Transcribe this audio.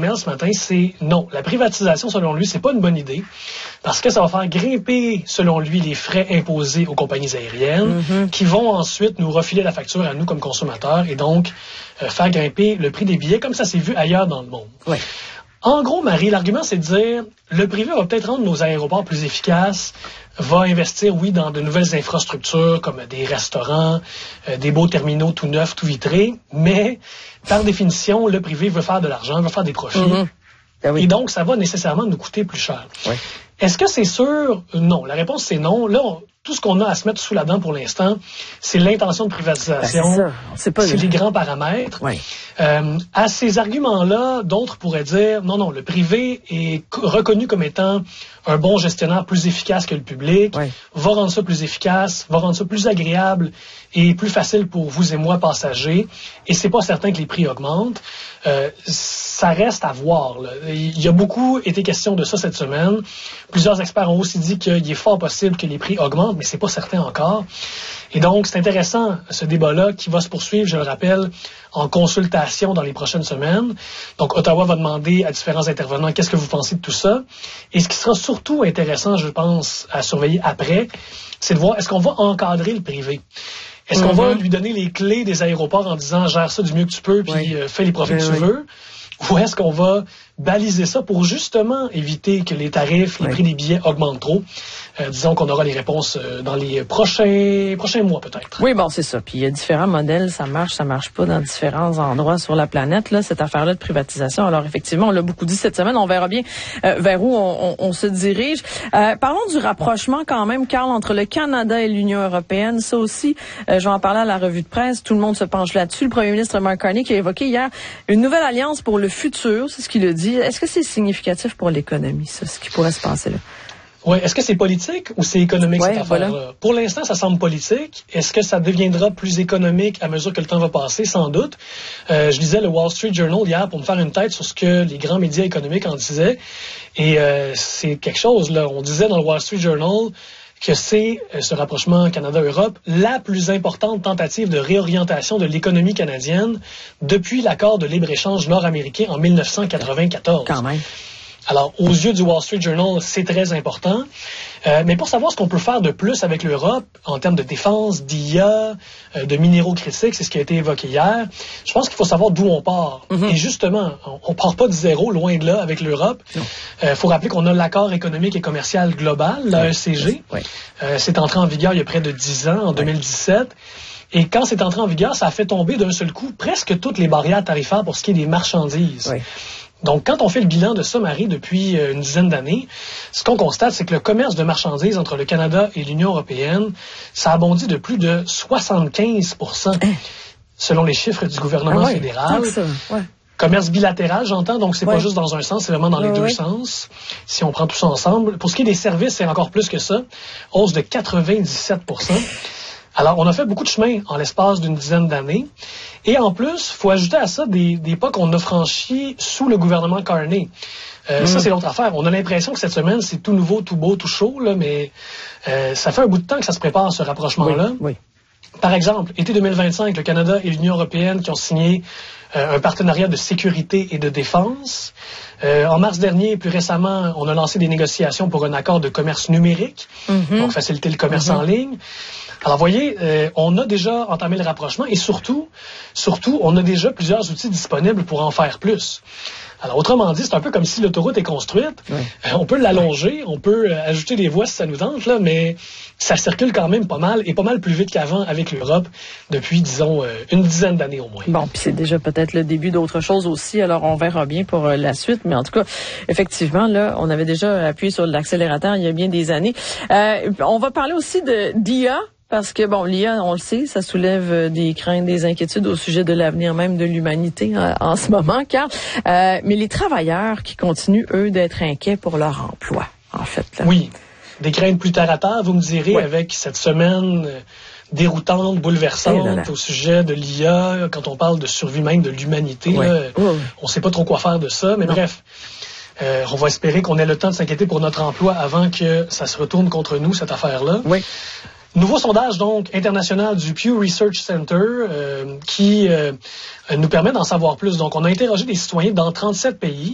Mail ce matin, c'est non. La privatisation, selon lui, c'est pas une bonne idée parce que ça va faire grimper, selon lui, les frais imposés aux compagnies aériennes qui vont ensuite nous refiler la facture à nous comme consommateurs et donc faire grimper le prix des billets comme ça s'est vu ailleurs dans le monde. Ouais. En gros, Marie, l'argument, c'est de dire le privé va peut-être rendre nos aéroports plus efficaces, va investir, oui, dans de nouvelles infrastructures comme des restaurants, des beaux terminaux tout neufs, tout vitrés, mais par définition, le privé veut faire de l'argent, veut faire des profits. Ben oui. Et donc, ça va nécessairement nous coûter plus cher. Ouais. Est-ce que c'est sûr? Non. La réponse, c'est non. Là, tout ce qu'on a à se mettre sous la dent pour l'instant, c'est l'intention de privatisation. Ben, c'est les grands paramètres. Ouais. À ces arguments-là, d'autres pourraient dire, non, le privé est reconnu comme étant un bon gestionnaire plus efficace que le public, va rendre ça plus efficace, va rendre ça plus agréable et plus facile pour vous et moi, passagers. Et c'est pas certain que les prix augmentent. Ça reste à voir, là. Il y a beaucoup été question de ça cette semaine. Plusieurs experts ont aussi dit qu'il est fort possible que les prix augmentent, mais c'est pas certain encore. Et donc, c'est intéressant, ce débat-là, qui va se poursuivre, je le rappelle, en consultation dans les prochaines semaines. Donc, Ottawa va demander à différents intervenants qu'est-ce que vous pensez de tout ça. Et ce qui sera surtout intéressant, je pense, à surveiller après, c'est de voir est-ce qu'on va encadrer le privé. Est-ce qu'on va lui donner les clés des aéroports en disant gère ça du mieux que tu peux puis fais les profits que tu veux? Ou est-ce qu'on va baliser ça pour justement éviter que les tarifs, les prix des billets augmentent trop? Disons qu'on aura les réponses dans les prochains mois peut-être. Oui, bon, c'est ça. Puis il y a différents modèles, ça marche pas dans différents endroits sur la planète, là, cette affaire-là de privatisation. Alors effectivement, on l'a beaucoup dit cette semaine, on verra bien vers où on se dirige. Parlons du rapprochement quand même, Carl, entre le Canada et l'Union européenne. Ça aussi, je vais en parler à la revue de presse, tout le monde se penche là-dessus. Le premier ministre Mark Carney qui a évoqué hier une nouvelle alliance pour le futur, c'est ce qu'il a dit. Est-ce que c'est significatif pour l'économie, ça, ce qui pourrait se passer là? Oui, est-ce que c'est politique ou c'est économique cette affaire-là? Voilà. Pour l'instant, ça semble politique. Est-ce que ça deviendra plus économique à mesure que le temps va passer? Sans doute. Je lisais le Wall Street Journal hier pour me faire une tête sur ce que les grands médias économiques en disaient. Et c'est quelque chose, là. On disait dans le Wall Street Journal que c'est, ce rapprochement Canada-Europe, la plus importante tentative de réorientation de l'économie canadienne depuis l'accord de libre-échange nord-américain en 1994. Quand même. Alors, aux yeux du Wall Street Journal, c'est très important. Mais pour savoir ce qu'on peut faire de plus avec l'Europe, en termes de défense, d'IA, de minéraux critiques, c'est ce qui a été évoqué hier, je pense qu'il faut savoir d'où on part. Et justement, on part pas de zéro, loin de là, avec l'Europe. Il faut rappeler qu'on a l'accord économique et commercial global, l'AECG. C'est entré en vigueur il y a près de 10 ans, en 2017. Et quand c'est entré en vigueur, ça a fait tomber d'un seul coup presque toutes les barrières tarifaires pour ce qui est des marchandises. Donc, quand on fait le bilan de ça, Marie, depuis une dizaine d'années, ce qu'on constate, c'est que le commerce de marchandises entre le Canada et l'Union européenne, ça a bondi de plus de 75%, selon les chiffres du gouvernement fédéral. Commerce bilatéral, j'entends, donc c'est pas juste dans un sens, c'est vraiment dans les deux sens, si on prend tout ça ensemble. Pour ce qui est des services, c'est encore plus que ça, hausse de 97%. Alors, on a fait beaucoup de chemin en l'espace d'une dizaine d'années. Et en plus, il faut ajouter à ça des pas qu'on a franchis sous le gouvernement Carney. Ça, c'est l'autre affaire. On a l'impression que cette semaine, c'est tout nouveau, tout beau, tout chaud, là, mais ça fait un bout de temps que ça se prépare, ce rapprochement-là. Par exemple, été 2025, le Canada et l'Union européenne qui ont signé un partenariat de sécurité et de défense. En mars dernier, plus récemment, on a lancé des négociations pour un accord de commerce numérique, donc faciliter le commerce en ligne. Alors, voyez, on a déjà entamé le rapprochement et surtout, on a déjà plusieurs outils disponibles pour en faire plus. Alors, autrement dit, c'est un peu comme si l'autoroute est construite. On peut l'allonger, on peut ajouter des voies si ça nous tente, là, mais ça circule quand même pas mal et pas mal plus vite qu'avant avec l'Europe depuis, disons, une dizaine d'années au moins. Bon, puis c'est déjà peut-être le début d'autre chose aussi, alors on verra bien pour la suite, mais en tout cas, effectivement, là, on avait déjà appuyé sur l'accélérateur il y a bien des années. On va parler aussi d'IA. Parce que, bon, l'IA, on le sait, ça soulève des craintes, des inquiétudes au sujet de l'avenir même de l'humanité en ce moment, Carl. Mais les travailleurs qui continuent, eux, d'être inquiets pour leur emploi, en fait. Là. Oui, des craintes plus terre à terre, vous me direz, avec cette semaine déroutante, bouleversante au sujet de l'IA, quand on parle de survie même de l'humanité. On sait pas trop quoi faire de ça, mais bref. On va espérer qu'on ait le temps de s'inquiéter pour notre emploi avant que ça se retourne contre nous, cette affaire-là. Nouveau sondage donc international du Pew Research Center qui nous permet d'en savoir plus. Donc, on a interrogé des citoyens dans 37 pays.